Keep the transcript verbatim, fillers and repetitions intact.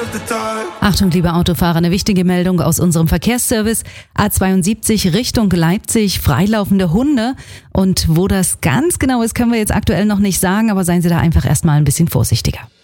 Achtung, liebe Autofahrer, eine wichtige Meldung aus unserem Verkehrsservice. A zweiundsiebzig Richtung Leipzig, freilaufende Hunde. Und wo das ganz genau ist, können wir jetzt aktuell noch nicht sagen, aber seien Sie da einfach erstmal ein bisschen vorsichtiger.